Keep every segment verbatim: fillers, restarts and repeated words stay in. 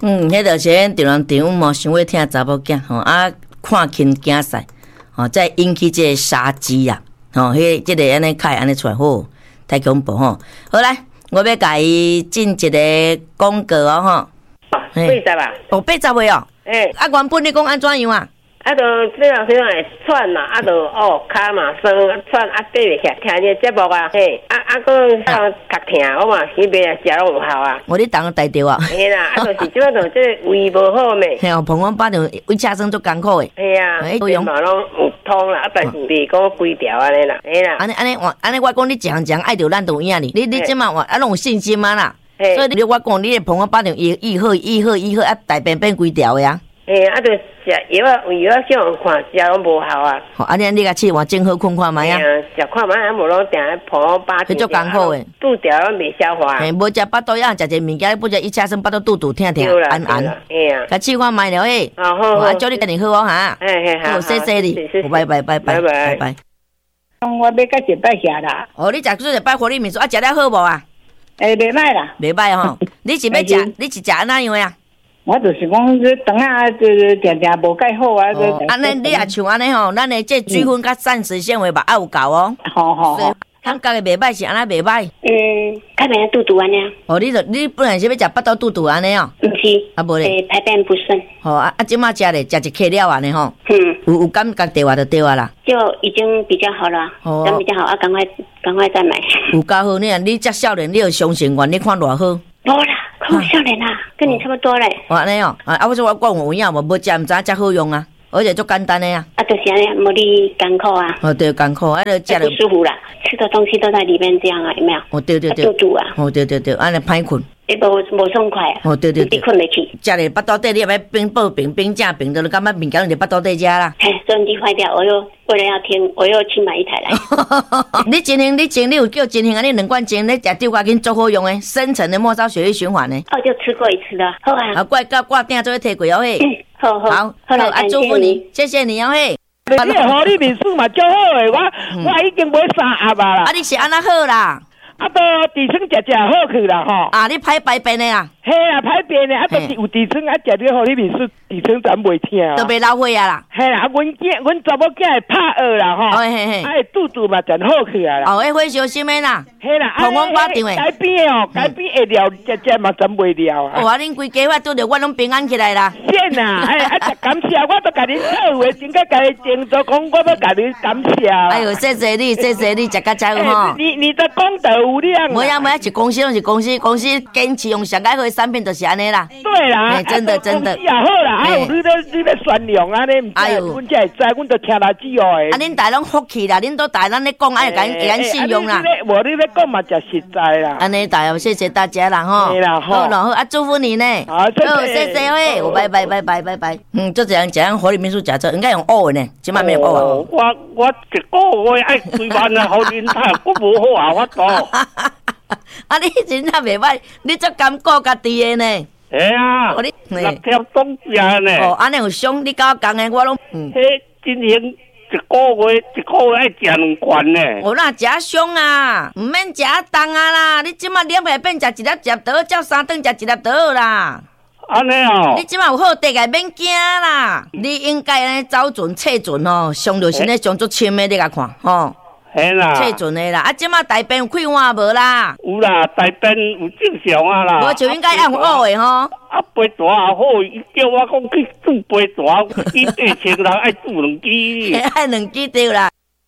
嗯，迄著是中人场嘛，想要听查某囝吼啊，看轻竞赛吼，再引起这个杀机啊，吼，迄即个安尼开安尼出来吼，太恐怖吼。好来，我要甲伊进一个广告哦吼。 八十吧？ 哦，八十位哦。 诶， 啊，原本你讲安怎样啊？ 啊，就这样这样会喘嘛，啊，就哦骹嘛酸喘，啊爬袂起来，听你节目啊，嘿，啊啊，佮啊脚疼，我嘛去买啊，食拢有效啊。 我你当个大着啊？ 嘿啦，啊，就是即摆就这胃无好咩？ 嘿哦，碰我巴着胃车生足艰苦诶。 嘿啊，对嘛拢有通啦，啊，但是袂讲规条安尼啦，嘿啦。 安尼安尼我安尼我讲你一项一项爱着咱就有影哩，你你即马我啊拢有信心嘛啦。所以你我讲你碰我巴着医医好医好医好啊，大便变规条诶啊。 嘿，啊，就食药啊，有药叫人看，食拢无效啊。 好，安尼你甲试换正好困看卖啊。 食看卖，啊无拢定咧破饱。 迄足艰苦诶， 肚条拢袂消化。 嘿，无食巴肚呀，食一物件，不食一车生巴肚肚肚疼疼，按按。 嘿啊。 甲试看卖了诶。 好好。 啊，祝你家己好哦哈。 嘿嘿好。 好，谢谢你。拜拜拜拜拜拜。 我要甲一摆下啦。 哦，你食做一摆火力面酥啊，食了好无啊？ 诶，袂歹啦。 袂歹吼，你是要食，你是食安怎样啊？ 我就是讲，这肠啊，这定定无介好啊。 哦，安尼你也像安尼吼，咱的这水分甲膳食纤维吧，爱有够哦。 好好好。 感觉的袂歹是安尼袂歹。 嗯，较袂肚肚安尼。 哦，你著你本来是要食巴肚肚肚安尼哦。 毋是。 啊无咧。 诶，排便不顺。 吼啊啊！即马食咧，食一克了安尼吼。 嗯。 有有感觉对啊，就对啊啦。 就已经比较好了。哦。比较好啊，赶快赶快再买。 有够好，你啊，你遮少年，你有上成员，你看偌好。 无啦。我少年啦，跟你差不多嘞。 哦，安尼哦，啊，啊，我说我讲有影无，无食毋知遮好用啊，而且足简单的呀。 啊，就是安尼，无你艰苦啊。 哦，对，艰苦，啊，就食了不舒服啦，吃的东西都在里面，这样啊，有没有？ 哦，对对对。 肚肚啊。 哦，对对对，安尼歹困。 你无无爽快啊？ 哦，对对对。 你困袂去。 食咧巴肚底，你要冰报冰冰正冰，就感觉物件就伫巴肚底食啦。 嘿，收音机坏掉，我又为了要听，我又去买一台来。 你真行，你真，你有叫真行啊？你两罐真，你食丢瓜紧足好用诶，深层的末梢血液循环呢。 哦，就吃过一次了，好啊。 啊，怪挂挂顶做摕过哦嘿。 好好。 好，好啊，祝福你，谢谢你哦嘿。 你个护理面试嘛足好诶，我我已经买三盒啊啦。 啊，你是安那好啦？ 啊，都痔疮食食好去啦吼。 啊，你歹排便的啦。 嘿啊，歹便的，啊，都是有痔疮啊，食了互你面试痔疮咱袂疼啊。 都袂老血啊啦。 嘿啊，阮囝阮查某囝会拍学啦吼。 嘿嘿嘿。 啊，肚肚嘛真好去啊啦。 哦，迄火烧心的啦。 嘿啦， 膀胱包场的。 改变哦，改变会了，食食嘛真袂了啊。 哦，啊，恁规家伙拄着我拢平安起来啦。 是啊，哎，啊，感谢，我都甲恁好话，真个甲你敬做讲，我都甲你感谢。 哎呦，谢谢你，谢谢你，食甲真好吼。 你你的功德无量。 没呀没呀，是公司拢是公司，公司坚持用上解好的产品，就是安尼啦。 对啦， 真的真的。 也好啦，啊有你咧你咧宣扬安尼，哎呦，阮才会知，阮都听来之后诶。 啊，恁大拢福气啦，恁都大咱咧讲，爱敢会敢信用啦。 无你咧讲嘛，就实在啦。 安尼大，谢谢大家啦吼。 对啦， 好啦好啊，祝福你呢。 好， 谢谢喂，我拜拜拜拜拜拜。嗯，就这样这样，火力民宿食做应该用乌的呢，即摆没有乌啊。 我我一个月爱几万啊，好恁睇，我无好啊，我都。 啊，你真正袂歹，你足敢顾家己的呢。 系啊， 哦，你六条东食呢。 哦，安尼有伤，你甲我讲的，我拢嗯。 迄今年一个月一个月爱食两罐呢。 哦，那食伤啊，唔免食重啊啦。你即马两下变食一粒食倒，照三顿食一粒倒啦。 安尼哦。 你即马有好地个免惊啦。你应该安尼走准测准吼，上着是咧上足深的，你甲看吼。 嘿啦， 测准的啦，啊，即马大便有开换无啦？ 有啦，大便有正常啊啦。 无就应该按乌的吼。 啊，肥蛇也好，伊叫我讲去煮肥蛇，伊地千人爱煮两支。 爱两支对啦，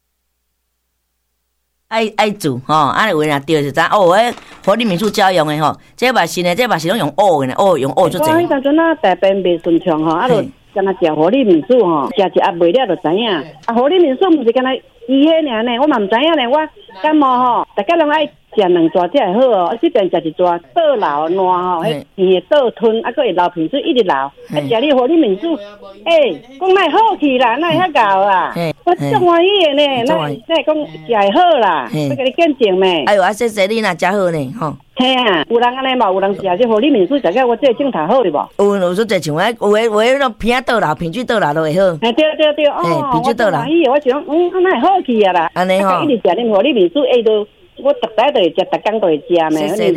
爱爱煮吼，安尼话若对就知哦。诶，火力民宿教用的吼，这嘛是呢，这嘛是拢用乌的呢，乌用乌做济。 我迄阵阵啊，大便袂顺畅吼，啊，就干那食火力民宿吼，食一盒袂了就知影。啊，火力民宿毋是干那。伊迄尔呢，我嘛毋知影呢。我感冒吼，大家拢爱食两抓才会好哦。啊，即边食一抓倒流烂吼，迄甜会倒吞，啊，佫会流鼻水，一直流。啊，食你火力民宿，诶，讲哪会好去啦，哪会遐搞啦？我足欢喜的呢，哪哪会讲食会好啦？我甲你见证咩？ 哎呦，啊，谢谢你若食好呢，吼。 嘿啊，有人安尼嘛，有人食这火力民宿，食个我这个正头好哩无？ 有有说侪像诶，有诶有诶，那鼻倒流、鼻水倒流都会好。 哎，对对对，哦， 鼻水倒流。 我想，嗯，安那会好去啊啦。 安尼吼。 一直食恁火力民宿，哎都，我逐摆都会食，逐工都会食咩？ 谢谢你。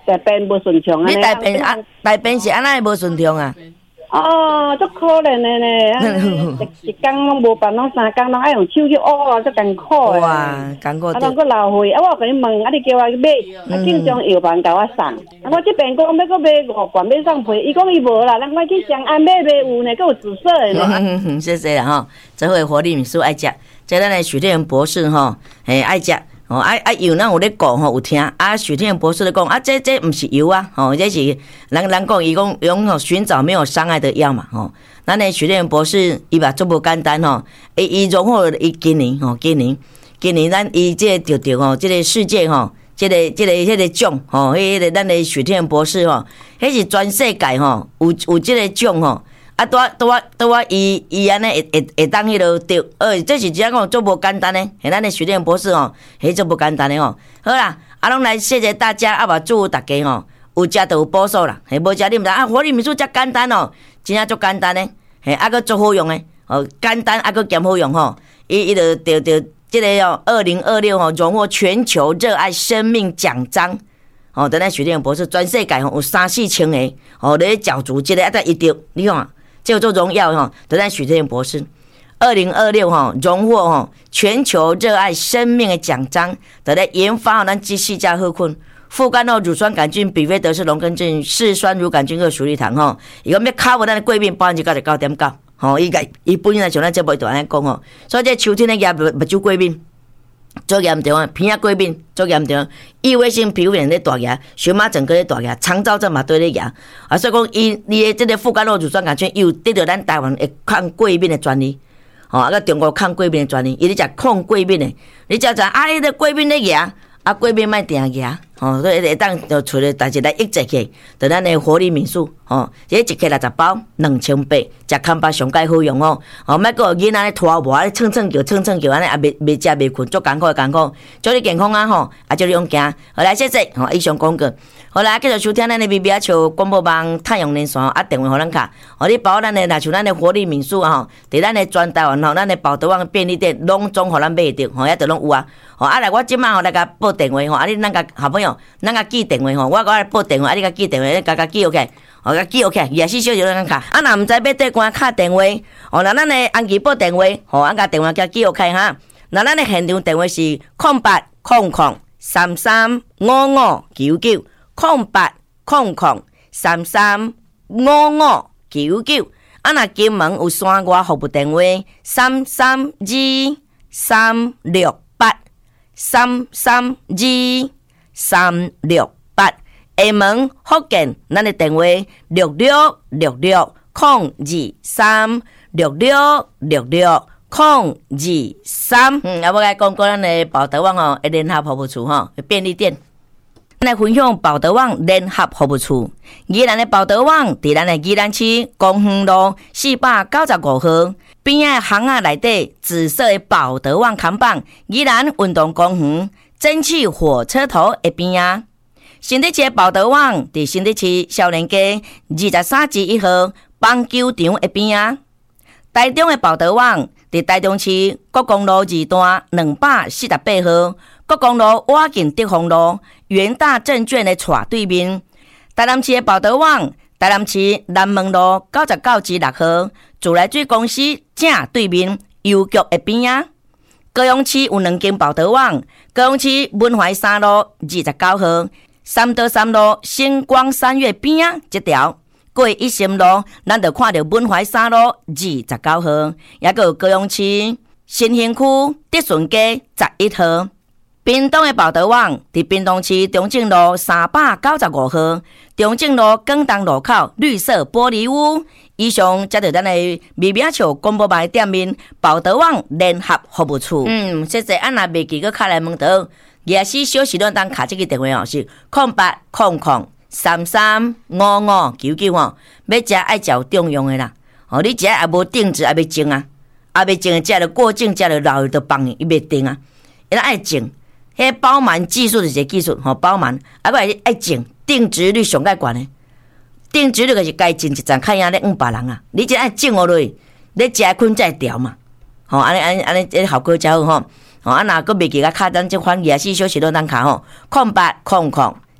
大便无顺畅啊。 你大便啊，大便是安那无顺畅啊？ 哦，足可怜的呢，一一工拢无办，拢三工拢爱用手去挖啊，足艰苦的。 哇，艰苦。 啊，拢搁浪费，啊，我甲你问，啊，你叫我去买，啊，警将药房甲我送，啊，我这边讲要搁买五罐，要送皮，伊讲伊无啦，咱我去上安买买有呢，搁有紫色的呢。 嗯嗯，谢谢啦吼，这回活力米素爱食，这咱的许天元博士吼，诶爱食。哦，啊啊，有咱有咧讲吼，有听啊。许天元博士咧讲啊，这这不是药啊，吼，这是咱咱讲伊讲用吼寻找没有伤害的药嘛，吼。咱咧许天元博士伊嘛足无简单吼，伊伊荣获伊今年吼，今年今年咱伊这个得着吼，这个世界吼，这个这个迄个奖吼，迄个咱的许天元博士吼，迄是全世界吼有有这个奖吼。啊，拄啊拄啊拄啊，伊伊安尼会会会当迄落着，呃，这是只讲足无简单诶，嘿，咱的许天元博士吼，迄足无简单诶吼。好啦，啊，拢来谢谢大家，啊，嘛祝福大家吼，有食就有补数啦，嘿，无食你毋知啊，活力米素遮简单哦，真正足简单诶，嘿，啊，佫足好用诶，哦，简单啊，佫兼好用吼，伊伊就着着即个哦，二零二六吼荣获全球热爱生命奖章。哦，等咱许天元博士全世界吼有三四千个哦，咧角逐即个啊，在一丢，你看。叫做荣耀哈，得咱许天元博士，二零二六哈荣获哈全球热爱生命的奖章，得来研发好咱机器加贺困，富甘哦乳酸杆菌、比菲德氏龙根菌、嗜酸乳杆菌和鼠利糖吼，伊讲要卡无咱的贵宾，百分之九十九点九，吼，伊个伊本来像咱这辈都安尼讲吼，所以这秋天的叶目目睭贵宾。做严重啊，鼻仔过敏做严重，异位性皮肤炎咧大牙，荨麻疹个咧大牙，肠燥症嘛对咧牙，啊，所以讲伊伊诶即个富甘诺乳酸杆菌又得到咱台湾会抗过敏的专利，吼、哦，啊个中国抗过敏的专利，伊咧食抗过敏的，你只知啊，伊个过敏咧牙，啊过敏莫定牙，吼、哦，所以会当就找着代志来抑制起，就咱的活力民宿，吼、哦，这一克六十包，两千八，食康巴上介好用哦，哦，莫个囡仔咧拖磨，咧蹭蹭叫蹭蹭叫，安尼也未未食未困，足艰苦艰苦，祝你健康啊吼，啊祝你勇行，好来谢谢，吼、哦，以上广告，好来继续收听咱的 B B R 球广播网太阳能线啊，电话互咱卡，哦，你包咱的若像咱的活力民宿啊吼，伫咱的全台湾吼，咱的宝德旺便利店拢总互咱买着，吼，遐都拢有啊，吼，啊来我即马吼来甲报电话吼，啊你咱甲好朋友。咱甲记电话吼，我我来报电话，啊！你甲记电话，你甲甲记 OK， 哦，甲记 OK， 二十四小时咱卡。啊，若毋知要对关卡电话，哦，那咱的安琪报电话，吼，啊甲电话甲记 OK 哈。那咱的现场电话是空八空空三三五五九九，空八空空三三五五九九。啊，若金门有山外服务电话三三二三六八三三二。三六八，厦门福建，咱的电话六六六六空二三六六六六空二三。嗯，啊，我来讲讲咱的宝德旺哦，联合服务处吼，便利店。咱来分享宝德旺联合服务处。宜兰的宝德旺伫咱的宜兰市公园路四百九十五号边仔巷仔内底，紫色的宝德旺看板，宜兰运动公园。蒸汽火车头的边啊，新德市宝德旺伫新德市少年街二十三至一号棒球场的边啊。台中的宝德旺伫台中市国公路二段两百四十八号，国公路瓦近德丰路元大证券的斜对面。台南市的宝德旺，台南市南门路九十九至六号自来水公司正对面邮局的边啊。高雄市有两间宝德旺，高雄市文怀三路二十九号，三德三路星光三月边啊，这条过一心路，咱就看到文怀三路二十九号，也个有高雄市新兴区德顺街十一号。屏东的宝德旺伫屏东市中正路三百九十五号，中正路广东路口绿色玻璃屋。以上则是咱的微名笑广播版店面宝德旺联合服务处。嗯，谢谢。安若袂记个卡来问到，廿四小时咱当卡这个电话哦是空八空空三三五五九九吼，要食爱食中用的啦。哦，你食也无定制，也要静啊，也要静，食了过境，食了老就放伊袂定啊，伊爱静。迄包满技术就是技术，吼包满，啊个爱静，定值率上介悬的。定值率就是该静一站，看样咧五百人啊！你只爱静落去，你食困再调嘛，吼安尼安尼安尼，这效果才好吼。吼啊，若个袂记个卡单这款廿四小时都当卡吼，空八空空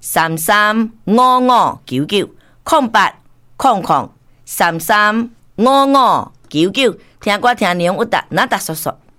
三三五五九九，空八空空三三五五九九，听歌听内容有答，哪答说说。